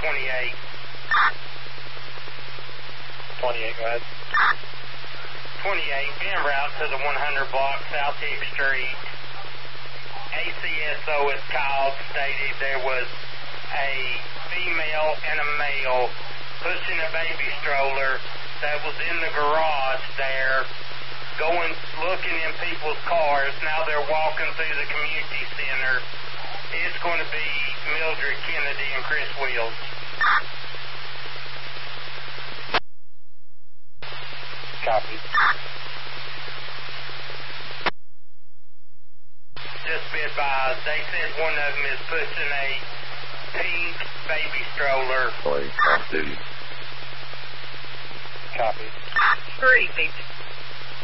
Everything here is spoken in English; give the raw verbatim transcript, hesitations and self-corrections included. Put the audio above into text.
twenty-eight. twenty-eight, go ahead. twenty-eight, en route to the one hundred block South Hicks Street. A C S O is called, stated there was a female and a male pushing a baby stroller that was in the garage there, going, looking in people's cars. Now they're walking through the community center. It's going to be Mildred Kennedy and Chris Wills. Copy. Just be advised, they said one of them is pushing a pink baby stroller. Boy, off duty. Copy. Three,